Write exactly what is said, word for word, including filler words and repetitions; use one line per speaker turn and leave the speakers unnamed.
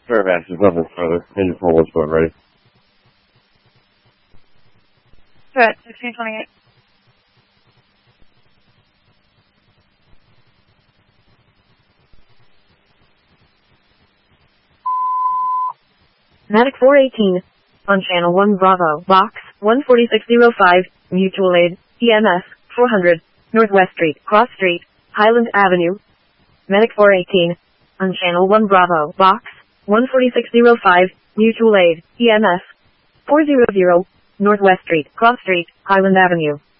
Fairfax is nothing further. Engine four one's boat ready.
Threat, sixteen twenty-eight.
Medic four eighteen. On channel one Bravo, box one forty-six oh five, mutual aid, E M S, four hundred, Northwest Street, Cross Street, Highland Avenue. Medic four eighteen. On channel one Bravo, box one forty-six oh five, mutual aid, E M S, four hundred, Northwest Street, Cross Street, Highland Avenue.